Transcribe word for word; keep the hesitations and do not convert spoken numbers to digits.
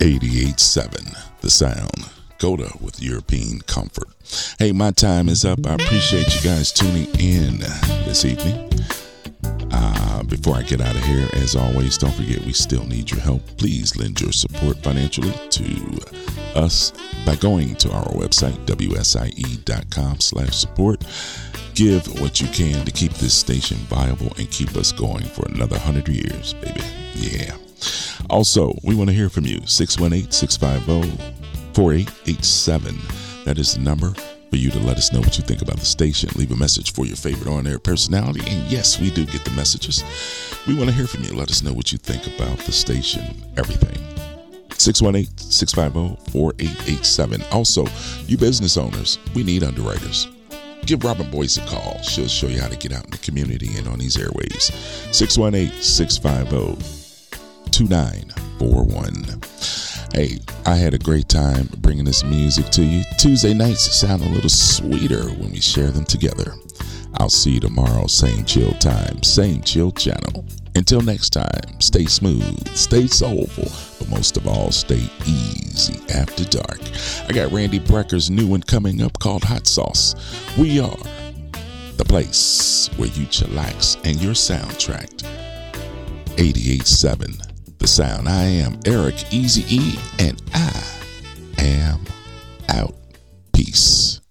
eighty-eight seven, The Sound. Coda with European Comfort. Hey, my time is up. I appreciate you guys tuning in this evening. Uh, before I get out of here, as always, don't forget we still need your help. Please lend your support financially to us by going to our website, W S I E dot com slash support. Give what you can to keep this station viable and keep us going for another one hundred years, baby. Yeah. Also, we want to hear from you. six one eight, six five zero, four eight eight seven. That is the number for you to let us know what you think about the station. Leave a message for your favorite on-air personality. And yes, we do get the messages. We want to hear from you. Let us know what you think about the station, everything. six one eight, six five zero, four eight eight seven. Also, you business owners, we need underwriters. Give Robin Boyce a call. She'll show you how to get out in the community and on these airways. six one eight, six five zero, two nine four one. Hey, I had a great time bringing this music to you. Tuesday nights sound a little sweeter when we share them together. I'll see you tomorrow, same chill time, same chill channel. Until next time, stay smooth, stay soulful, but most of all, stay easy after dark. I got Randy Brecker's new one coming up called Hot Sauce. We are the place where you chillax and your soundtrack. eighty-eight seven, The Sound. I am Eric Easy E, and I am out. Peace.